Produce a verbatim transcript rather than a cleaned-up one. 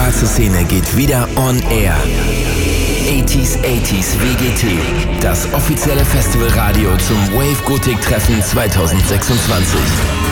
schwarze Szene geht wieder on air. achtziger achtziger W G T, das offizielle Festivalradio zum Wave Gothic Treffen zweitausendsechsundzwanzig.